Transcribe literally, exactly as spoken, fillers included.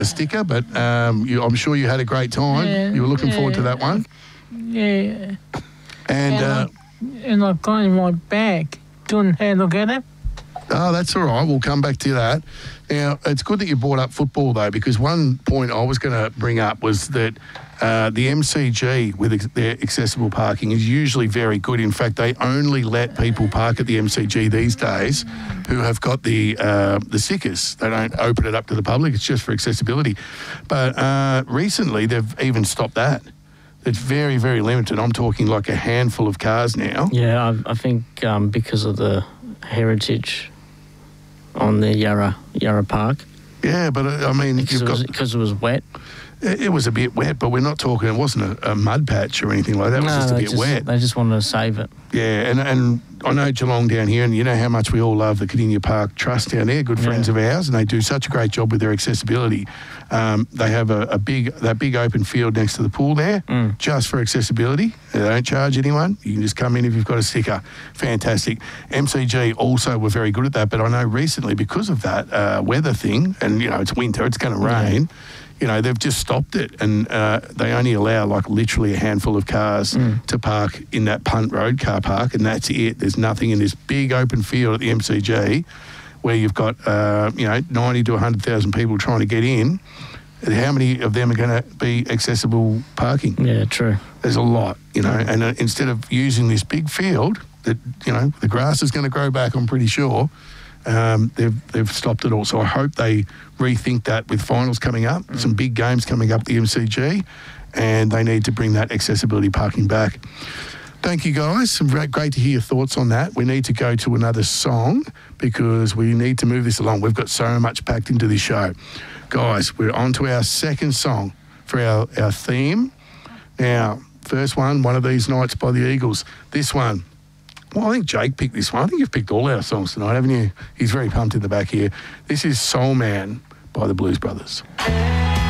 a sticker, but um, you, I'm sure you had a great time. Yeah, you were looking yeah, forward to that one. Yeah. And, and, uh, I, and I've got in my bag. Do you want to have a look at it? Oh, that's all right. We'll come back to that. Now, it's good that you brought up football, though, because one point I was going to bring up was that uh, the M C G with ex- their accessible parking is usually very good. In fact, they only let people park at the M C G these days who have got the uh, the stickers. They don't open it up to the public. It's just for accessibility. But uh, recently, they've even stopped that. It's very, very limited. I'm talking like a handful of cars now. Yeah, I, I think um, because of the heritage on the Yarra Yarra Park. Yeah, but uh, I mean, because you've it, was, got because it was wet. It, it was a bit wet, but we're not talking. It wasn't a, a mud patch or anything like that. It was no, just a they bit just, wet. They just wanted to save it. Yeah, and and I know Geelong down here, and you know how much we all love the Cardinia Park Trust down there. Good friends yeah. of ours, and they do such a great job with their accessibility. Um, they have a, a big that big open field next to the pool there, mm. just for accessibility. They don't charge anyone. You can just come in if you've got a sticker. Fantastic. M C G also were very good at that, but I know recently because of that uh, weather thing, and you know it's winter, it's going to rain. Yeah. You know, they've just stopped it, and uh, they only allow like literally a handful of cars mm. to park in that Punt Road car park, and that's it. There's nothing in this big open field at the M C G where you've got, uh, you know, ninety to one hundred thousand people trying to get in. How many of them are going to be accessible parking? Yeah, true. There's a lot, you know, and uh, instead of using this big field that, you know, the grass is going to grow back, I'm pretty sure, Um, they've they've stopped it all. So I hope they rethink that with finals coming up, mm. some big games coming up at the M C G, and they need to bring that accessibility parking back. Thank you, guys. Great to hear your thoughts on that. We need to go to another song because we need to move this along. We've got so much packed into this show. Guys, we're on to our second song for our, our theme. Now, first one, One of These Nights by the Eagles. This one, well, I think Jake picked this one. I think you've picked all our songs tonight, haven't you? He's very pumped in the back here. This is Soul Man by the Blues Brothers.